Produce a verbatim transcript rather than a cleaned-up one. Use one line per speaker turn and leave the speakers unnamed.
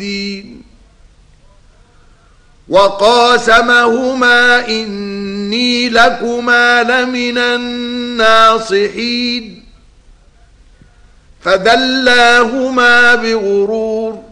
الخالدين. وقاسمهما إني لكما لمن الناصحين فدلاهما بغرور